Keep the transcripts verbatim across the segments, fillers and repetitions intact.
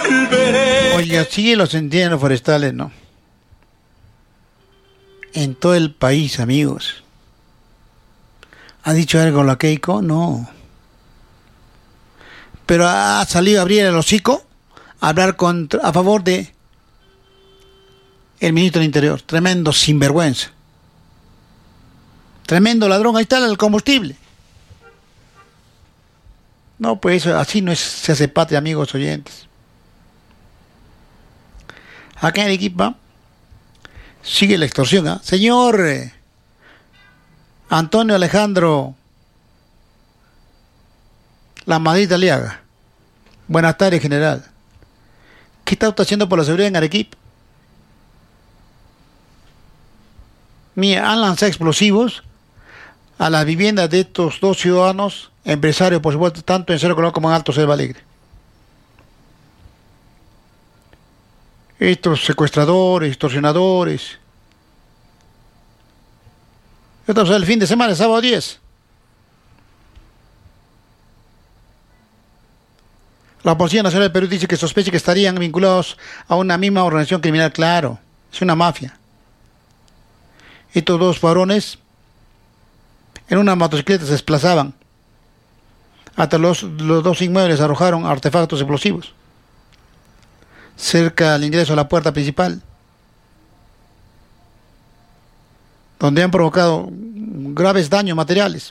Oiga, sigue los incendios forestales, ¿no? En todo el país, amigos. ¿Ha dicho algo la Keiko? No. Pero ha salido a abrir el hocico a hablar contra, a favor de el ministro del Interior. Tremendo sinvergüenza. Tremendo ladrón. Ahí está el combustible. No, pues así no es, se hace patria, amigos oyentes. Acá en Arequipa sigue la extorsión, ¿eh? Señor eh, Antonio Alejandro La Madrid Aliaga. Buenas tardes, general. ¿Qué está usted haciendo por la seguridad en Arequipa? Mira, han lanzado explosivos a las viviendas de estos dos ciudadanos, empresarios, por supuesto, tanto en Cerro Colorado como en Alto Selva Alegre. Estos secuestradores, extorsionadores. Esto es el fin de semana, el sábado diez. La Policía Nacional del Perú dice que sospecha que estarían vinculados a una misma organización criminal. Claro, es una mafia. Estos dos varones en una motocicleta se desplazaban. Hasta los, los dos inmuebles arrojaron artefactos explosivos cerca al ingreso a la puerta principal, donde han provocado graves daños materiales,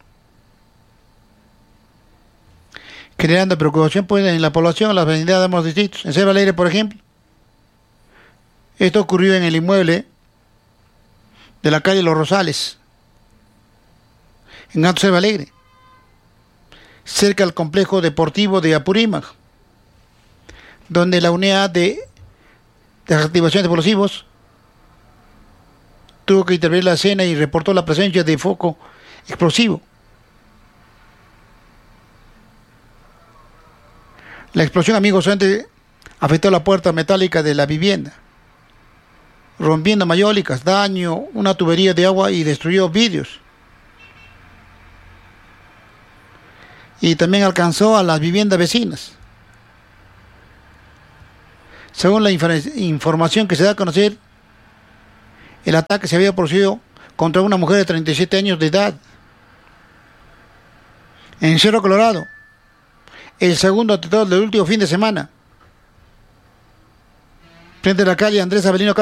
generando preocupación pues, en la población, en las vecindades de ambos distritos. En Selva Alegre, por ejemplo, esto ocurrió en el inmueble de la calle Los Rosales, en Alto Selva Alegre, cerca al complejo deportivo de Apurímac, donde la unidad de desactivación de explosivos tuvo que intervenir la escena y reportó la presencia de foco explosivo. La explosión, amigos, antes afectó la puerta metálica de la vivienda, rompiendo mayólicas, daño una tubería de agua y destruyó vidrios. Y también alcanzó a las viviendas vecinas. Según la infor- información que se da a conocer, el ataque se había producido contra una mujer de treinta y siete años de edad en Cerro Colorado, el segundo atentado del último fin de semana, frente a la calle Andrés Avelino